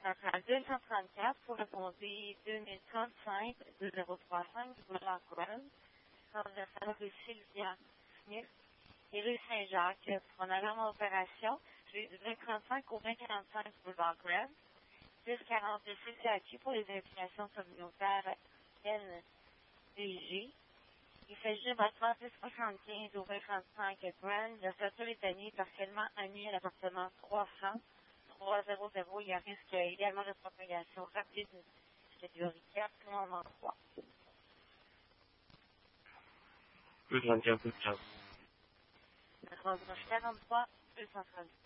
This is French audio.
À 234 pour le conduit 2035 2035 boulevard Grove. Conversation de Sylvia Smith et rue Saint-Jacques. En alarme en opération, du 2035 au 2045 boulevard Grove. 1046 CAQ pour les implications communautaires NDG. Il s'agit de bâtiment 1075 au 2035 Grand. Le facteur est admis partiellement admis à l'appartement 300. 300, il y a risque également de propagation rapide de catégorie 4, commandement 3. 234, 215. 43, 230.